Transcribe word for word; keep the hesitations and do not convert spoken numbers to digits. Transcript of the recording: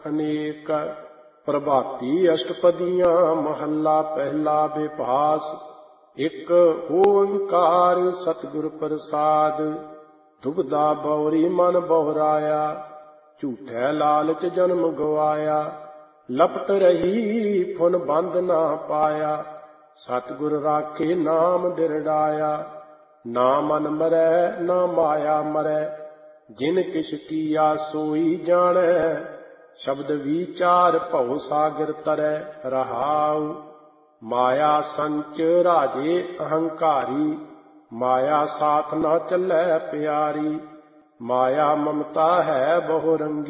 ਅਨੇਕ। ਪ੍ਰਭਾਤੀ ਅਸ਼ਟਪਦੀਆਂ ਮਹੱਲਾ ਪਹਿਲਾ ਬਿਭਾਸ। ਇੱਕ ਓੰਕਾਰ ਸਤਿਗੁਰ ਪ੍ਰਸਾਦ। ਦੁਬਦਾ ਬਉਰੀ ਮਨ ਬਹੁਰਾਇਆ, ਝੂਠੈ ਲਾਲਚ ਜਨਮ ਗਵਾਇਆ। ਲਪਟ ਰਹੀ ਫੁਨ ਬੰਧ ਨਾ ਪਾਇਆ, ਸਤਿਗੁਰ ਰਾਖੇ ਨਾਮ ਦਿਰੜਾਇਆ। ਨਾ ਮਨ ਮਰੈ ਨਾ ਮਾਇਆ ਮਰੈ, ਜਿਨ ਕਿਛ ਕੀਆ ਸੋਈ ਜਾਣੈ। ਸ਼ਬਦ ਵਿਚਾਰ ਭਉ ਸਾਗਰ ਤਰੈ ਰਹਾਉ। ਮਾਇਆ ਸੰਚ ਰਾਜੇ ਅਹੰਕਾਰੀ, ਮਾਇਆ ਸਾਥ ਨਾ ਚੱਲੈ ਪਿਆਰੀ। ਮਾਇਆ ਮਮਤਾ ਹੈ ਬਹੁ ਰੰਗੀ,